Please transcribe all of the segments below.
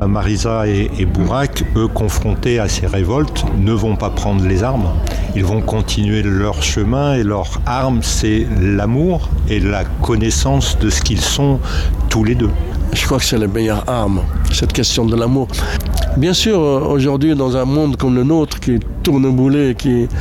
Marisa et Bourak, eux, confrontés à ces révoltes, ne vont pas prendre les armes. Ils vont continuer leur chemin et leur arme, c'est l'amour et la connaissance de ce qu'ils sont tous les deux. Je crois que c'est la meilleure arme, cette question de l'amour. Bien sûr, aujourd'hui, dans un monde comme le nôtre, qui tourne-boulet,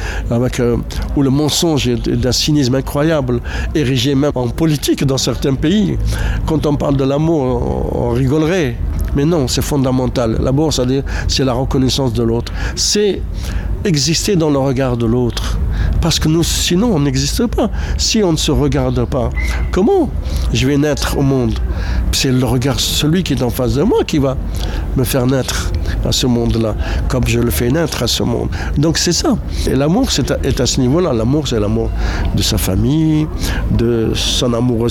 où le mensonge est d'un cynisme incroyable, érigé même en politique dans certains pays, quand on parle de l'amour, on rigolerait. Mais non, c'est fondamental. L'amour, c'est la reconnaissance de l'autre. C'est exister dans le regard de l'autre. Parce que nous, sinon, on n'existe pas. Si on ne se regarde pas, comment je vais naître au monde? C'est le regard, celui qui est en face de moi, qui va me faire naître à ce monde-là, comme je le fais naître à ce monde. Donc c'est ça. Et l'amour est à ce niveau-là. L'amour, c'est l'amour de sa famille, de son amoureux,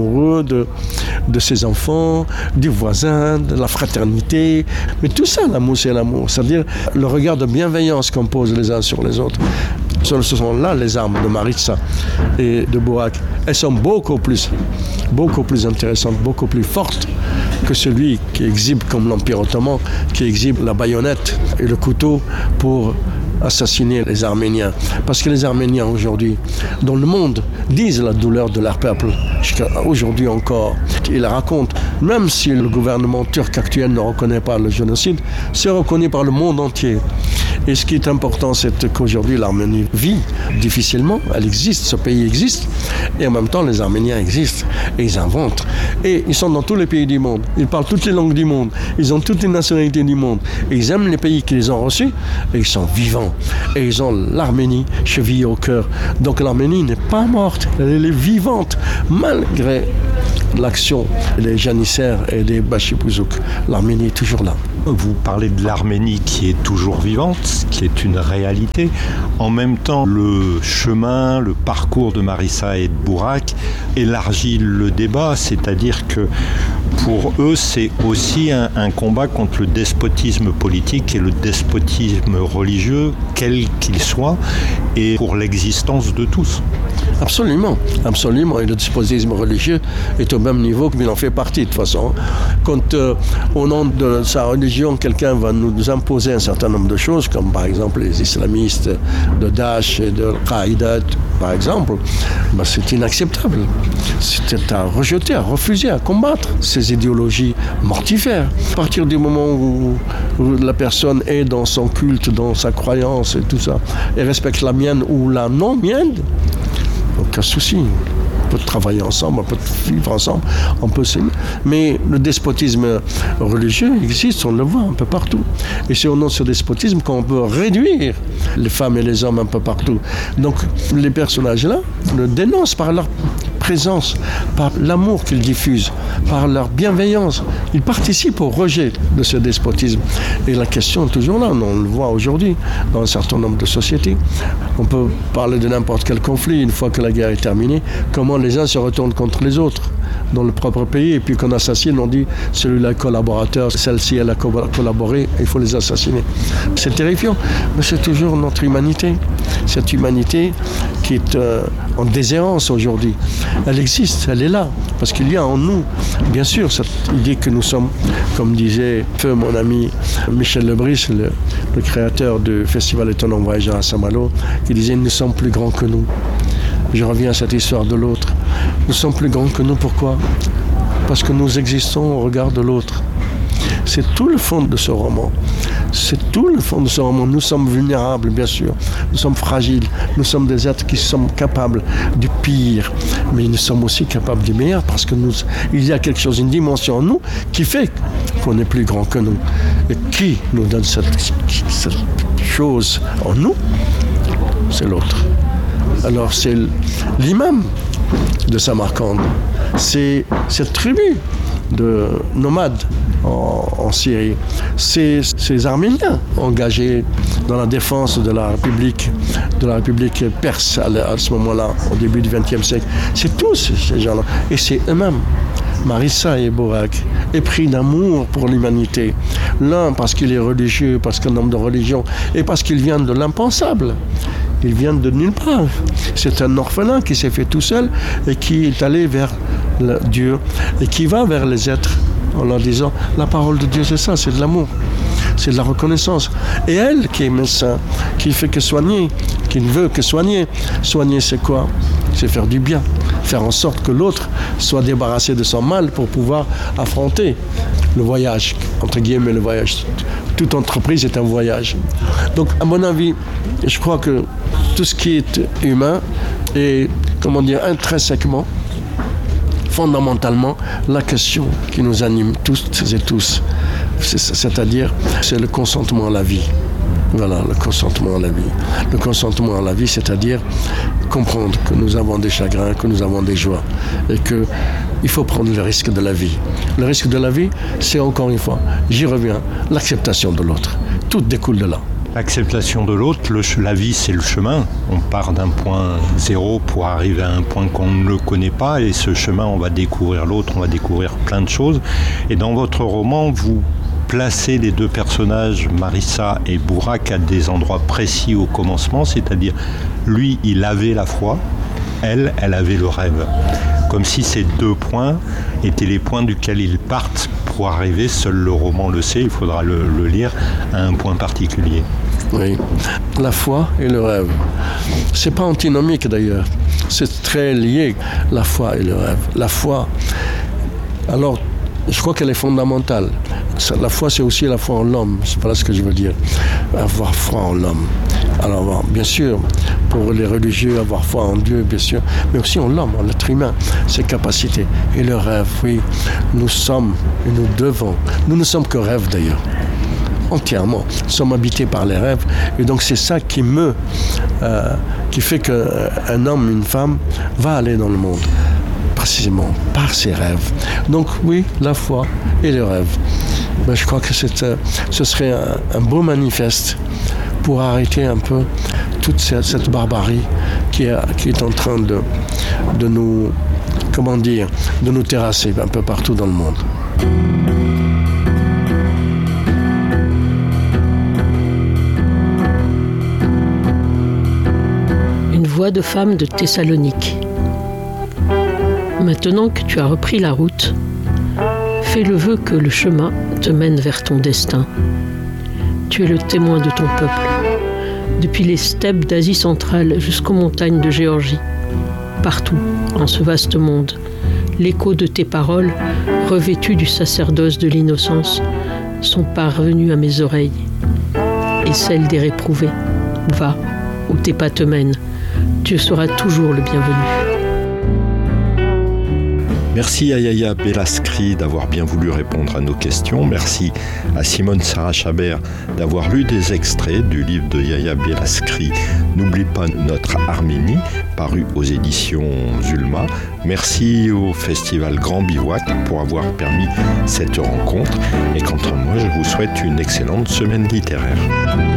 de ses enfants, du voisin, de la fraternité. Mais tout ça, l'amour, c'est l'amour. C'est-à-dire le regard de bienveillance qu'on pose les uns sur les autres. Ce sont là les armes de Marisa et de Bourak. Elles sont beaucoup plus intéressantes, beaucoup plus fortes que celui qui exhibe, comme l'Empire ottoman, qui exhibe la baïonnette et le couteau pour assassiner les Arméniens. Parce que les Arméniens aujourd'hui, dans le monde, disent la douleur de leur peuple. Aujourd'hui encore, ils racontent, même si le gouvernement turc actuel ne reconnaît pas le génocide, c'est reconnu par le monde entier. Et ce qui est important, c'est qu'aujourd'hui l'Arménie vit difficilement, elle existe, ce pays existe, et en même temps les Arméniens existent, et ils inventent. Et ils sont dans tous les pays du monde, ils parlent toutes les langues du monde, ils ont toutes les nationalités du monde, et ils aiment les pays qui les ont reçus, et ils sont vivants. Et ils ont l'Arménie chevillée au cœur. Donc l'Arménie n'est pas morte, elle est vivante, malgré l'action des janissaires et des bachipouzouk. L'Arménie est toujours là. Vous parlez de l'Arménie qui est toujours vivante, qui est une réalité. En même temps, le chemin, le parcours de Marisa et de Bourak élargit le débat, c'est-à-dire que pour eux, c'est aussi un combat contre le despotisme politique et le despotisme religieux, quel qu'il soit, et pour l'existence de tous. Absolument, absolument. Et le despotisme religieux est au même niveau qu'il en fait partie, de toute façon. Quand, au nom de sa religion, quelqu'un va nous imposer un certain nombre de choses, comme par exemple les islamistes de Daesh et de Al-Qaïda, par exemple, c'est inacceptable. C'est à rejeter, à refuser, à combattre ces idéologies mortifères. À partir du moment où la personne est dans son culte, dans sa croyance et tout ça, et respecte la mienne ou la non-mienne, aucun souci. On peut travailler ensemble, on peut vivre ensemble, on peut s'aimer. Mais le despotisme religieux existe, on le voit un peu partout. Et c'est au nom de ce despotisme qu'on peut réduire les femmes et les hommes un peu partout. Donc les personnages-là le dénoncent par leur présence, par l'amour qu'ils diffusent, par leur bienveillance. Ils participent au rejet de ce despotisme. Et la question est toujours là, on le voit aujourd'hui dans un certain nombre de sociétés. On peut parler de n'importe quel conflit, une fois que la guerre est terminée, comment les uns se retournent contre les autres dans le propre pays, et puis qu'on assassine, on dit celui-là est collaborateur, celle-ci elle a collaboré, il faut les assassiner. C'est terrifiant, mais c'est toujours notre humanité, cette humanité qui est en déshérence aujourd'hui. Elle existe, elle est là, parce qu'il y a en nous, bien sûr, cette idée que nous sommes, comme disait feu mon ami Michel Lebris, le créateur du Festival étonnant voyageur à Saint-Malo, qui disait nous sommes plus grands que nous. Je reviens à cette histoire de l'autre. Nous sommes plus grands que nous, pourquoi? Parce que nous existons au regard de l'autre. C'est tout le fond de ce roman. C'est tout le fond de ce roman. Nous sommes vulnérables, bien sûr. Nous sommes fragiles. Nous sommes des êtres qui sommes capables du pire. Mais nous sommes aussi capables du meilleur parce que il y a quelque chose, une dimension en nous qui fait qu'on est plus grand que nous. Et qui nous donne cette chose en nous? C'est l'autre. Alors c'est l'imam de Samarcande, c'est cette tribu de nomades en Syrie, c'est ces Arméniens engagés dans la défense de la République perse à ce moment-là, au début du XXe siècle. C'est tous ces gens-là, et c'est eux-mêmes. Marisa et Bourak, épris d'amour pour l'humanité. L'un parce qu'il est religieux, parce qu'un homme de religion, et parce qu'il vient de l'impensable. Il vient de nulle part. C'est un orphelin qui s'est fait tout seul et qui est allé vers Dieu et qui va vers les êtres en leur disant la parole de Dieu c'est ça, c'est de l'amour, c'est de la reconnaissance. Et elle qui est médecin, qui fait que soigner, qui ne veut que soigner. Soigner c'est quoi? C'est faire du bien, faire en sorte que l'autre soit débarrassé de son mal pour pouvoir affronter le voyage, entre guillemets le voyage. Toute entreprise est un voyage. Donc à mon avis, je crois que tout ce qui est humain est, intrinsèquement, fondamentalement, la question qui nous anime toutes et tous. C'est-à-dire, c'est le consentement à la vie. Voilà, le consentement à la vie. Le consentement à la vie, c'est-à-dire comprendre que nous avons des chagrins, que nous avons des joies et qu'il faut prendre le risque de la vie. Le risque de la vie, c'est encore une fois, j'y reviens, l'acceptation de l'autre. Tout découle de là. L'acceptation de l'autre, la vie c'est le chemin. On part d'un point zéro pour arriver à un point qu'on ne connaît pas et ce chemin on va découvrir l'autre, on va découvrir plein de choses. Et dans votre roman, vous placez les deux personnages, Marissa et Bourak, à des endroits précis au commencement, c'est-à-dire lui il avait la foi, elle avait le rêve. Comme si ces deux points étaient les points duquel ils partent pour arriver, seul le roman le sait, il faudra le lire, à un point particulier. Oui, la foi et le rêve. C'est pas antinomique d'ailleurs, c'est très lié, la foi et le rêve. La foi, alors je crois qu'elle est fondamentale. La foi, c'est aussi la foi en l'homme, c'est pas là ce que je veux dire. Avoir foi en l'homme. Alors, bien sûr, pour les religieux, avoir foi en Dieu, bien sûr, mais aussi en l'homme, en l'être humain, ses capacités. Et le rêve, oui, nous sommes et nous devons. Nous ne sommes que rêves d'ailleurs, entièrement. Nous sommes habités par les rêves. Et donc, c'est ça qui fait qu'un homme, une femme, va aller dans le monde. Précisément par ses rêves. Donc oui, la foi et le rêve. Ben, je crois que ce serait un beau manifeste pour arrêter un peu toute cette barbarie qui est en train de nous, de nous terrasser un peu partout dans le monde. Une voix de femme de Thessalonique. Maintenant que tu as repris la route, fais le vœu que le chemin te mène vers ton destin. Tu es le témoin de ton peuple, depuis les steppes d'Asie centrale jusqu'aux montagnes de Géorgie. Partout, en ce vaste monde, l'écho de tes paroles, revêtues du sacerdoce de l'innocence, sont parvenus à mes oreilles. Et celles des réprouvés. Va, où tes pas te mènent, tu seras toujours le bienvenu. Merci à Yahya Bellaskri d'avoir bien voulu répondre à nos questions. Merci à Simone Sarah Chabert d'avoir lu des extraits du livre de Yahya Bellaskri « N'oublie pas notre Arménie » paru aux éditions Zulma. Merci au Festival Grand Bivouac pour avoir permis cette rencontre. Et quant à moi, je vous souhaite une excellente semaine littéraire.